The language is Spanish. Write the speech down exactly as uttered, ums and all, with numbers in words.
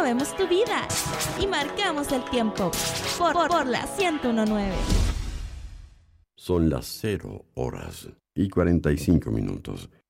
movemos tu vida y marcamos el tiempo por, por, por la ciento uno punto nueve. Son las cero horas y cuarenta y cinco minutos.